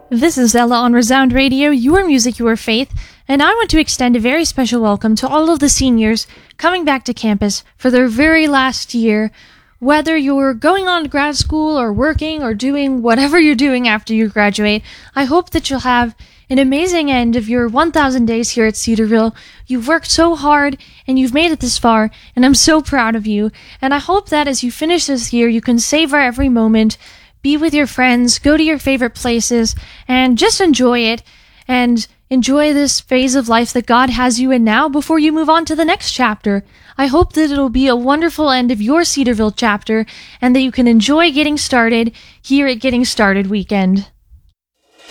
This is Ella on Resound Radio, your music, your faith, and I want to extend a very special welcome to all of the seniors coming back to campus for their very last year. Whether you're going on to grad school or working or doing whatever you're doing after you graduate, I hope that you'll have an amazing end of your 1,000 days here at Cedarville. You've worked so hard and you've made it this far, and I'm so proud of you. And I hope that as you finish this year, you can savor every moment, be with your friends, go to your favorite places, and just enjoy it. And enjoy this phase of life that God has you in now before you move on to the next chapter. I hope that it'll be a wonderful end of your Cedarville chapter and that you can enjoy getting started here at Getting Started Weekend.